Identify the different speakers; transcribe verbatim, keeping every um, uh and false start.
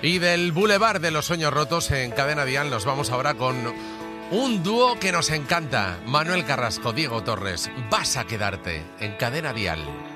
Speaker 1: Y del Boulevard de los Sueños Rotos en Cadena Dial nos vamos ahora con un dúo que nos encanta. Manuel Carrasco, Diego Torres. Vas a quedarte en Cadena Dial.